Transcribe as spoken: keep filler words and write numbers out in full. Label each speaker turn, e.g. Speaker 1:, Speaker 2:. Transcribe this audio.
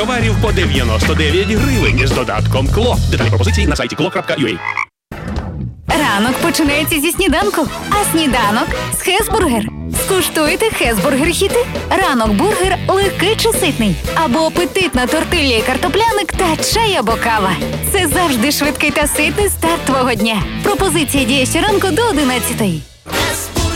Speaker 1: Товарів по дев'яносто дев'ять гривень з додатком КЛО. Деталі пропозиції на сайті кло крапка ю а.
Speaker 2: Ранок починається зі сніданку, а сніданок – з Хесбургер. Скуштуйте Хесбургер-хіти. Ранок бургер легкий чи ситний. Або апетитна тортилья і картопляник та чай або кава. Це завжди швидкий та ситний старт твого дня. Пропозиція діє щоранку до одинадцятої.